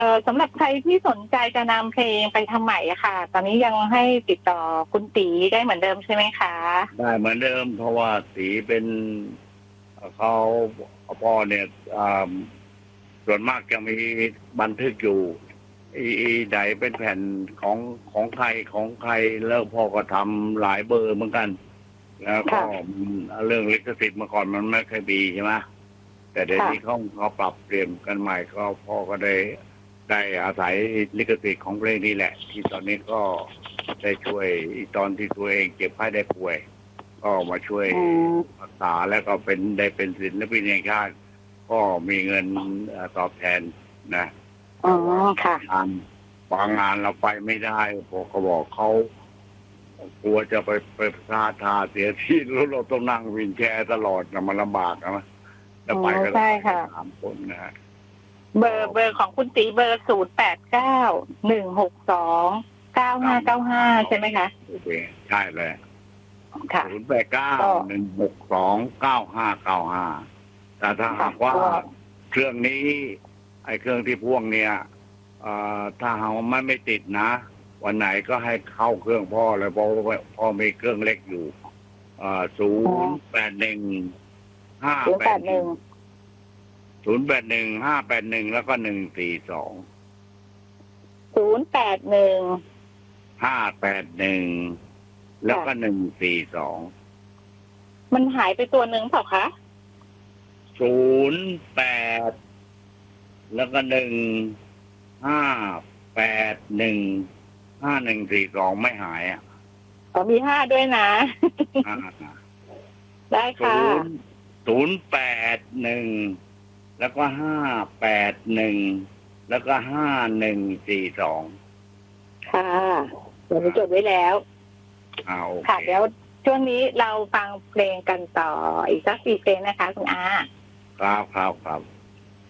สำหรับใครที่สนใจจะนำเพลงไปทำใหม่อะค่ะตอนนี้ยังให้ติดต่อคุณตีได้เหมือนเดิมใช่ไหมคะได้เหมือนเดิมเพราะว่าสีเป็นเขาพ่อเนี่ยส่วนมากจะมีบันทึกอยู่อีใดเป็นแผ่นของใครของใครแล้วพ่อก็ทำหลายเบอร์เหมือนกัน แล้วก็เรื่องลิขสิทธิ์เมื่อก่อนมันไม่เคยมีใช่ไหมแต่เดี๋ยวนี้เขาปรับเปลี่ยนกันใหม่ก็พ่อก็ได้อาศัยลิขสิทธิ์ของเพลงนี้แหละ ที่ตอนนี้ก็ได้ช่วยตอนที่ตัวเองเจ็บไข้ได้ป่วย ก็มาช่วยรักษาแล้วก็ได้เป็นศิลปินแห่งชาติก็มีเงินตอบแทนนะอ๋อค่ะบางงานเราไปไม่ได้พอเขาบอกเขากลัวจะไปพลาดท่าเสียที่แล้วเราต้องนั่งวินแชร์ตลอดนะมันลำบากนะแล้วไปก็ได้3 คนนะฮะเบอร์ของคุณตีเบอร์0891629595ใช่ไหมคะโอเคใช่เลยค่ะ 0891629595แต่ถ้าหากว่าเครื่องนี้ไอ้เครื่องที่พ่วงเนี่ยถ้าหากมันไม่ติดนะวันไหนก็ให้เข้าเครื่องพ่อเลยเพราะพ่อมีเครื่องเล็กอยู่081581แล้วก็142081581แล้วก็142 มันหายไปตัวหนึ่งเปล่าคะ 08แล้วก็15815142ไม่หายอ่ะมี5ด้วยนะได้ค่ะ 081แล้วก็581แล้วก็5142 ค่ะเดี๋ยวจดไว้แล้วค่ะเดี๋ยวช่วงนี้เราฟังเพลงกันต่ออีกสัก4 เพลงนะคะคุณอาครับ